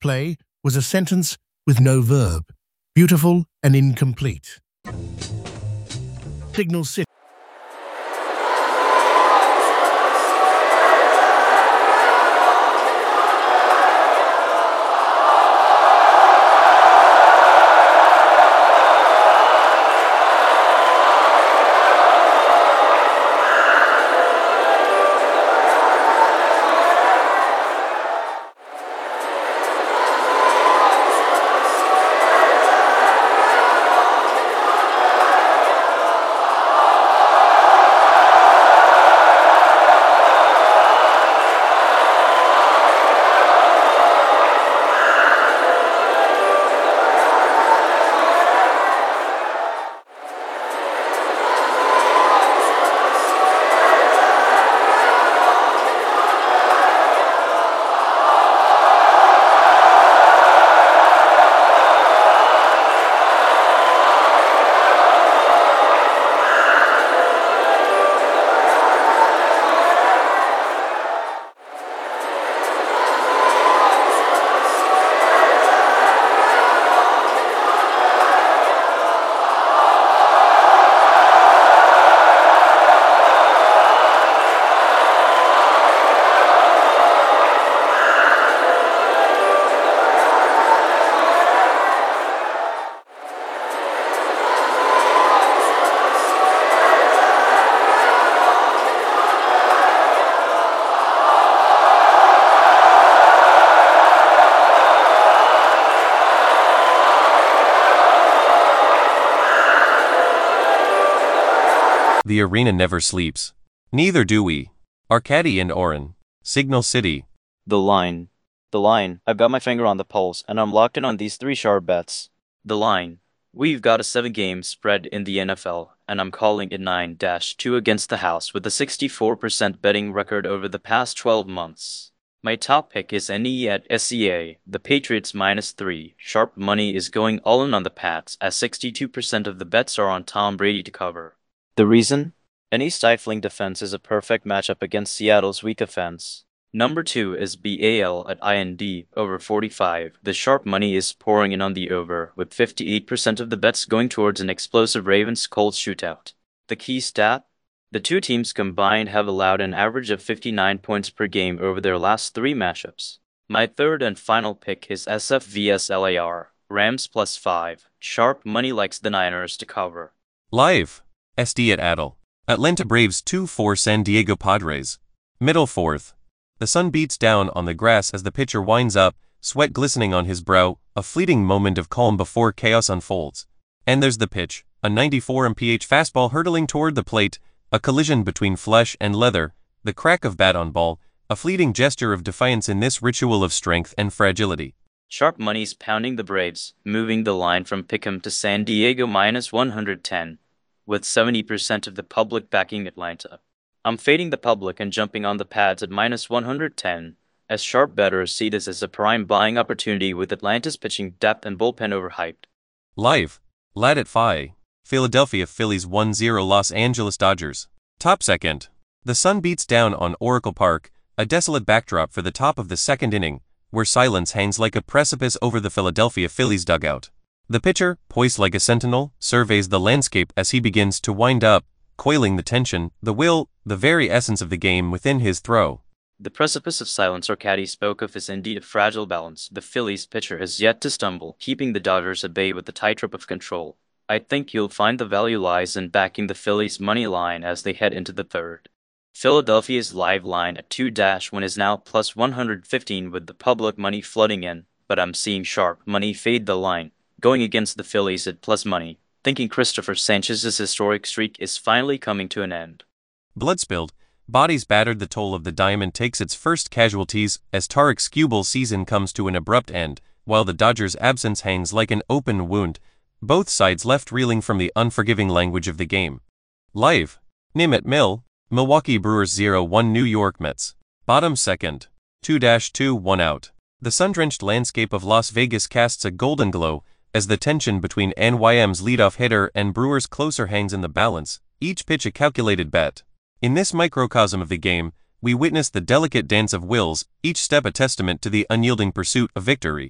play was a sentence with no verb, beautiful and incomplete. Signal City. The arena never sleeps. Neither do we. Arcady and Oren. Signal City. The line. The line. I've got my finger on the pulse, and I'm locked in on these 3 sharp bets. The line. We've got a 7-game spread in the NFL, and I'm calling it 9-2 against the house with a 64% betting record over the past 12 months. My top pick is NE at SCA, the Patriots -3. Sharp money is going all in on the Pats, as 62% of the bets are on Tom Brady to cover. The reason? Any stifling defense is a perfect matchup against Seattle's weak offense. Number 2 is BAL at IND, over 45. The sharp money is pouring in on the over, with 58% of the bets going towards an explosive Ravens-Colts shootout. The key stat? The two teams combined have allowed an average of 59 points per game over their last 3 matchups. My third and final pick is SF vs LAR, Rams +5. Sharp money likes the Niners to cover. Live. SD at Adel. Atlanta Braves 2-4 San Diego Padres. Middle 4th. The sun beats down on the grass as the pitcher winds up, sweat glistening on his brow, a fleeting moment of calm before chaos unfolds. And there's the pitch, a 94 mph fastball hurtling toward the plate, a collision between flesh and leather, the crack of bat on ball, a fleeting gesture of defiance in this ritual of strength and fragility. Sharp money's pounding the Braves, moving the line from Pick'em to San Diego -110. With 70% of the public backing Atlanta. I'm fading the public and jumping on the pads at -110, as sharp bettors see this as a prime buying opportunity with Atlanta's pitching depth and bullpen overhyped. Live. Lad at Phi. Philadelphia Phillies 1-0 Los Angeles Dodgers. Top second. The sun beats down on Oracle Park, a desolate backdrop for the top of the 2nd inning, where silence hangs like a precipice over the Philadelphia Phillies dugout. The pitcher, poised like a sentinel, surveys the landscape as he begins to wind up, coiling the tension, the will, the very essence of the game within his throw. The precipice of silence Arcady spoke of is indeed a fragile balance. The Phillies pitcher has yet to stumble, keeping the Dodgers at bay with the tightrope of control. I think you'll find the value lies in backing the Phillies' money line as they head into the 3rd. Philadelphia's live line at 2-1 is now +115 with the public money flooding in, but I'm seeing sharp money fade the line, going against the Phillies at plus money, thinking Christopher Sanchez's historic streak is finally coming to an end. Blood spilled, bodies battered, the toll of the diamond takes its first casualties as Tarek Skubal's season comes to an abrupt end, while the Dodgers' absence hangs like an open wound, both sides left reeling from the unforgiving language of the game. Live. Nim at Mill. Milwaukee Brewers 0-1 New York Mets. Bottom second. 2-2 1 out. The sun-drenched landscape of Las Vegas casts a golden glow as the tension between NYM's leadoff hitter and Brewers' closer hangs in the balance, each pitch a calculated bet. In this microcosm of the game, we witness the delicate dance of wills, each step a testament to the unyielding pursuit of victory.